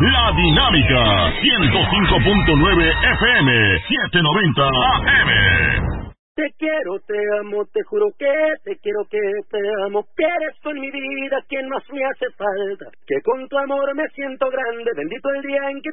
La Dinámica, 105.9 FM, 790 AM. Te quiero, te amo, te juro que te quiero, que te amo, que eres tú en mi vida quien más me hace falta, que con tu amor me siento grande, bendito el día en que